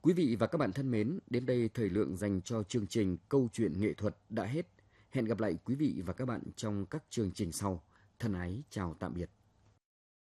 Quý vị và các bạn thân mến, đến đây thời lượng dành cho chương trình Câu chuyện nghệ thuật đã hết. Hẹn gặp lại quý vị và các bạn trong các chương trình sau. Thân ái chào tạm biệt.